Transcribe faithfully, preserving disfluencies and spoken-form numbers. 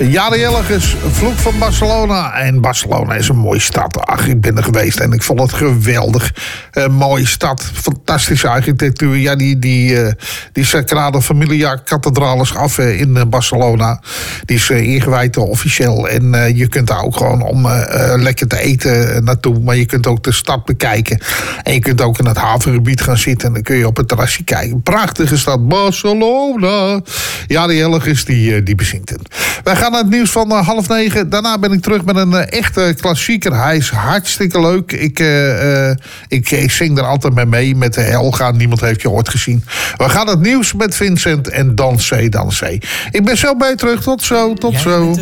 Ja, de Jelliges, vloek van Barcelona. En Barcelona is een mooie stad. Ach, ik ben er geweest en ik vond het geweldig. Een mooie stad, fantastische architectuur. Ja, die, die, uh, die Sagrada Familia-kathedraal is af uh, in uh, Barcelona. Die is uh, ingewijd uh, officieel. En uh, je kunt daar ook gewoon om uh, uh, lekker te eten uh, naartoe. Maar je kunt ook de stad bekijken. En je kunt ook in het havengebied gaan zitten. En dan kun je op het terrasje kijken. Prachtige stad, Barcelona. Ja, de Jelliges, die, uh, die bezingt het. Wij gaan naar het nieuws van uh, half negen. Daarna ben ik terug met een uh, echte klassieker. Hij is hartstikke leuk. Ik, uh, uh, ik, ik zing er altijd mee mee met de Helga. Niemand heeft je ooit gezien. We gaan het nieuws met Vincent en Dansé, Dansé. Ik ben zo bij je terug. Tot zo, tot zo.